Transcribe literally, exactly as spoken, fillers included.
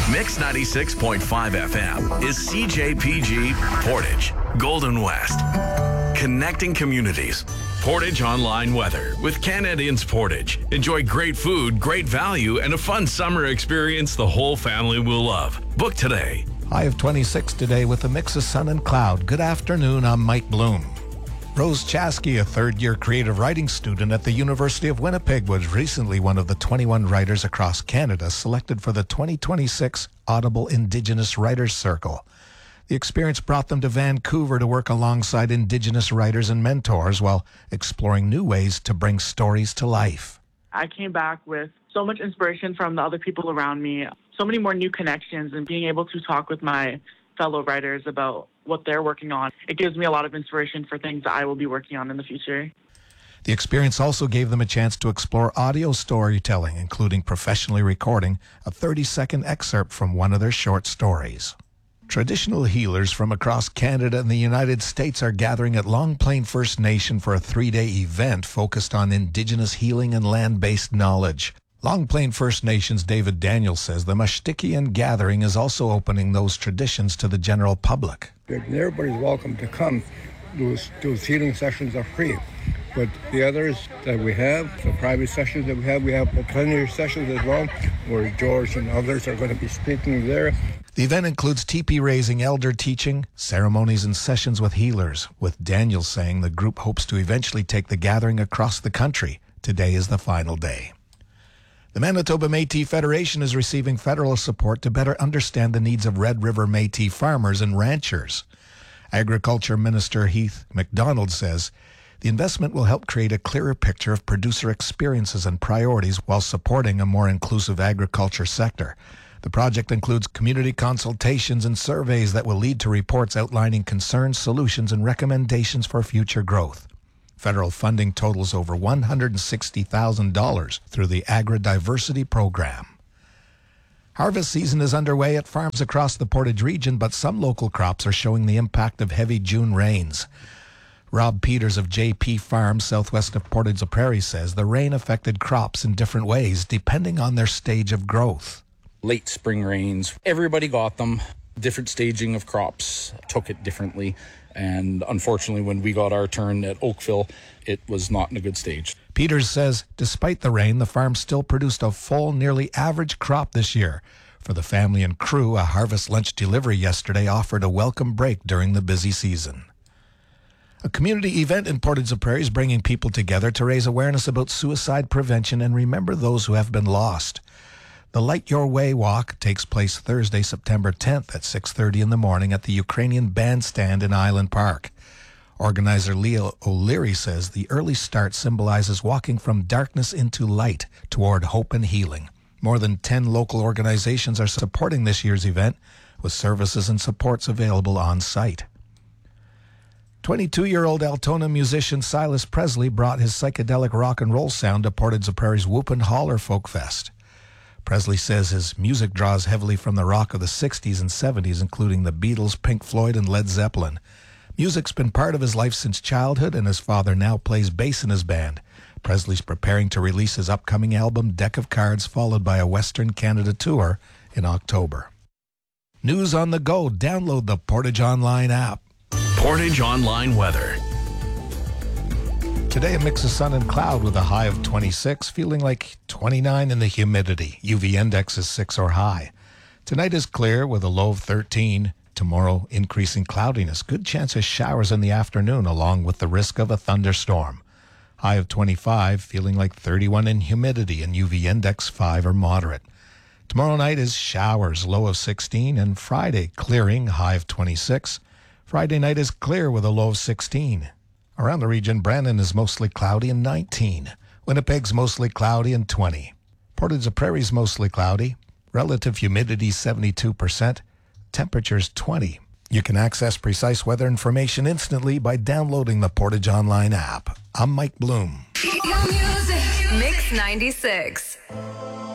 Mix ninety-six point five F M is C J P G Portage, Golden West. Connecting communities. Portage Online Weather with Canadians Portage. Enjoy great food, great value, and a fun summer experience the whole family will love. Book today. High of twenty-six today with a mix of sun and cloud. Good afternoon, I'm Mike Bloom. Rose Chaskey, a third-year creative writing student at the University of Winnipeg, was recently one of the twenty-one writers across Canada selected for the twenty twenty-six Audible Indigenous Writers Circle. The experience brought them to Vancouver to work alongside Indigenous writers and mentors while exploring new ways to bring stories to life. I came back with so much inspiration from the other people around me, so many more new connections, and being able to talk with my fellow writers about what they're working on. It gives me a lot of inspiration for things that I will be working on in the future. The experience also gave them a chance to explore audio storytelling, including professionally recording a thirty-second excerpt from one of their short stories. Traditional healers from across Canada and the United States are gathering at Long Plain First Nation for a three-day event focused on Indigenous healing and land-based knowledge. Long Plain First Nations' David Daniels says the Mashtikian gathering is also opening those traditions to the general public. Everybody's welcome to come. Those, those healing sessions are free. But the others that we have, the private sessions that we have, we have plenary sessions as well, where George and others are going to be speaking there. The event includes teepee raising, elder teaching, ceremonies, and sessions with healers, with Daniels saying the group hopes to eventually take the gathering across the country. Today is the final day. The Manitoba Métis Federation is receiving federal support to better understand the needs of Red River Métis farmers and ranchers. Agriculture Minister Heath MacDonald says the investment will help create a clearer picture of producer experiences and priorities while supporting a more inclusive agriculture sector. The project includes community consultations and surveys that will lead to reports outlining concerns, solutions, and recommendations for future growth. Federal funding totals over one hundred sixty thousand dollars through the Agri-Diversity Program. Harvest season is underway at farms across the Portage region, but some local crops are showing the impact of heavy June rains. Rob Peters of J P Farms, southwest of Portage la Prairie, says the rain affected crops in different ways depending on their stage of growth. Late spring rains, everybody got them. Different staging of crops took it differently. And unfortunately, when we got our turn at Oakville, it was not in a good stage. Peters says despite the rain, the farm still produced a full, nearly average crop this year. For the family and crew, a harvest lunch delivery yesterday offered a welcome break during the busy season. A community event in Portage la Prairie is bringing people together to raise awareness about suicide prevention and remember those who have been lost. The Light Your Way Walk takes place Thursday, September tenth at six thirty in the morning at the Ukrainian Bandstand in Island Park. Organizer Leah O'Leary says the early start symbolizes walking from darkness into light toward hope and healing. More than ten local organizations are supporting this year's event, with services and supports available on site. twenty-two-year-old Altona musician Silas Presley brought his psychedelic rock and roll sound to Portage la Prairie's Whoop and Holler Folk Fest. Presley says his music draws heavily from the rock of the sixties and seventies, including the Beatles, Pink Floyd, and Led Zeppelin. Music's been part of his life since childhood, and his father now plays bass in his band. Presley's preparing to release his upcoming album, Deck of Cards, followed by a Western Canada tour in October. News on the go. Download the Portage Online app. Portage Online Weather. Today, a mix of sun and cloud with a high of twenty-six, feeling like twenty-nine in the humidity. U V index is six or high. Tonight is clear with a low of thirteen. Tomorrow, increasing cloudiness. Good chance of showers in the afternoon, along with the risk of a thunderstorm. High of twenty-five, feeling like thirty-one in humidity, and U V index five or moderate. Tomorrow night is showers, low of sixteen, and Friday, clearing, high of twenty-six. Friday night is clear with a low of sixteen. Around the region, Brandon is mostly cloudy and nineteen. Winnipeg's mostly cloudy and twenty. Portage la Prairie's mostly cloudy. Relative humidity seventy-two percent. Temperatures twenty. You can access precise weather information instantly by downloading the Portage Online app. I'm Mike Bloom. Your music. Mix ninety-six.